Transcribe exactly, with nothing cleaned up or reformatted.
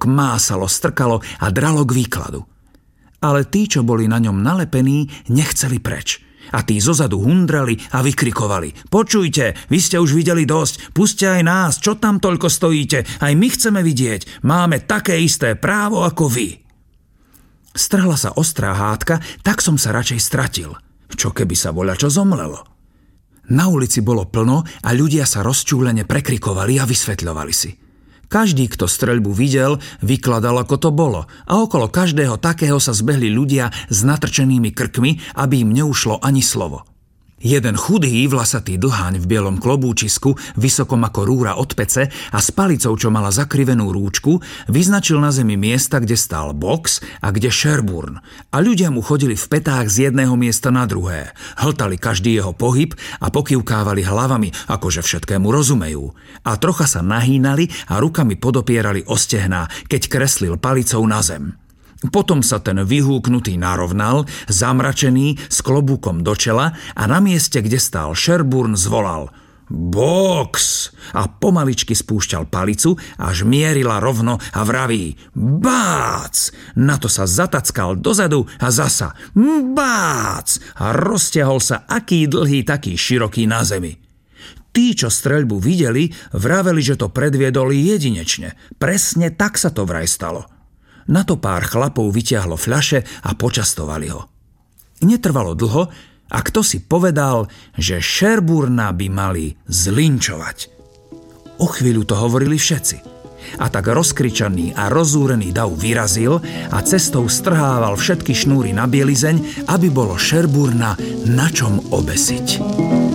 kmásalo, strkalo a dralo k výkladu. Ale tí, čo boli na ňom nalepení, nechceli preč. A tí zozadu hundrali a vykrikovali: počujte, vy ste už videli dosť, puste aj nás, čo tam toľko stojíte, aj my chceme vidieť, máme také isté právo ako vy. Strhla sa ostrá hádka, tak som sa radšej stratil. Čo keby sa voľačo zomlelo? Na ulici bolo plno a ľudia sa rozčúlene prekrikovali a vysvetľovali si. Každý, kto streľbu videl, vykladal, ako to bolo, a okolo každého takého sa zbehli ľudia s natrčenými krkmi, aby im neušlo ani slovo. Jeden chudý, vlasatý dlháň v bielom klobúčisku, vysokom ako rúra od pece a s palicou, čo mala zakrivenú rúčku, vyznačil na zemi miesta, kde stál box a kde Sherburne. A ľudia mu chodili v petách z jedného miesta na druhé. Hltali každý jeho pohyb a pokývkávali hlavami, akože všetkému rozumejú. A trocha sa nahínali a rukami podopierali o stehná, keď kreslil palicou na zem. Potom sa ten vyhúknutý narovnal, zamračený, s klobúkom do čela a na mieste, kde stál Sherburne, zvolal: box! A pomaličky spúšťal palicu, až mierila rovno a vraví: bác! Na to sa zatackal dozadu a zasa bác! A roztiahol sa aký dlhý, taký široký na zemi. Tí, čo streľbu videli, vraveli, že to predviedol jedinečne. Presne tak sa to vraj stalo. Na to pár chlapov vyťahlo fľaše a počastovali ho. Netrvalo dlho a kto si povedal, že Sherburna by mali zlinčovať. O chvíľu to hovorili všetci. A tak rozkričaný a rozúrený dav vyrazil a cestou strhával všetky šnúry na bielizeň, aby bolo Sherburna na čom obesiť.